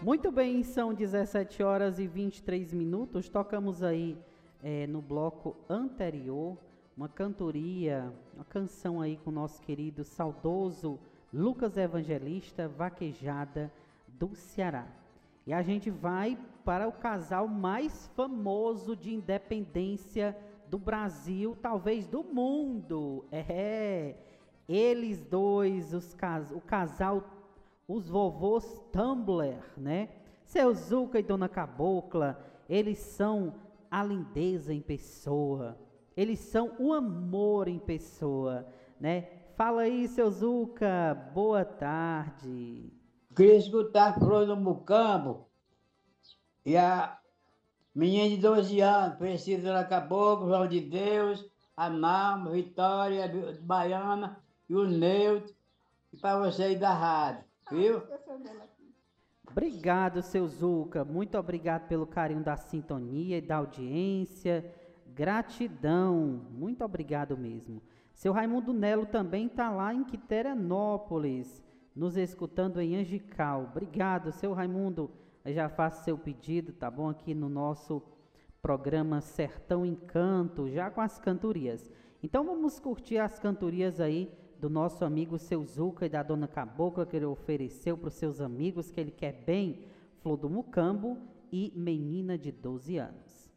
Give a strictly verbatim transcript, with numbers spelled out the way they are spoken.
Muito bem, são dezessete horas e vinte e três minutos. Tocamos aí é, no bloco anterior uma cantoria, uma canção aí com o nosso querido saudoso Lucas Evangelista, Vaquejada do Ceará. E a gente vai para o casal mais famoso de independência do Brasil, talvez do mundo. É, eles dois, os cas o casal, os vovôs Tumbler, né? Seu Zuca e Dona Cabocla, eles são a lindeza em pessoa. Eles são o amor em pessoa, né? Fala aí, seu Zuca, boa tarde. Queria escutar a Cruz do Mucambo e a menina de doze anos, Precisa da Caboclo, João de Deus, a Nalma, Vitória, Baiana e o Neutro, e para vocês da rádio, viu? Obrigado, seu Zuca. Muito obrigado pelo carinho da sintonia e da audiência. Gratidão. Muito obrigado mesmo. Seu Raimundo Nelo também está lá em Quiteranópolis, nos escutando em Angical. Obrigado, seu Raimundo. Eu já faço seu pedido, tá bom? Aqui no nosso programa Sertão Encanto, já com as cantorias. Então vamos curtir as cantorias aí do nosso amigo seu Zuca e da Dona Cabocla, que ele ofereceu para os seus amigos, que ele quer bem, Flor do Mucambo e Menina de doze anos.